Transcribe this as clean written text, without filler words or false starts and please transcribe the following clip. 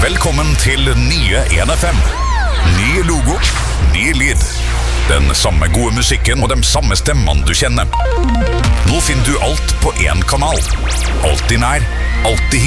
Velkommen til nye 1FM. Ny logo, ny lyd. Den samme gode musikken og de samme stemmene du kjenner. Nå finner du alt på en kanal. Alltid nær, alltid